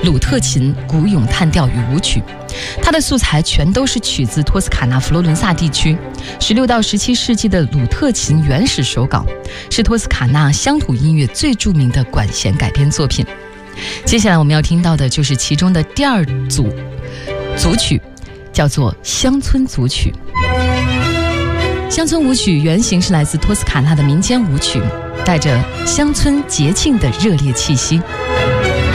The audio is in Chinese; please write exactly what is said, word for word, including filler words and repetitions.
鲁特琴古咏叹调与舞曲。它的素材全都是取自托斯卡纳佛罗伦萨地区十六到十七世纪的鲁特琴原始手稿，是托斯卡纳乡土音乐最著名的管弦改编作品。接下来我们要听到的就是其中的第二组组曲，叫做乡村组曲。乡村舞曲原型是来自托斯卡纳的民间舞曲，带着乡村节庆的热烈气息。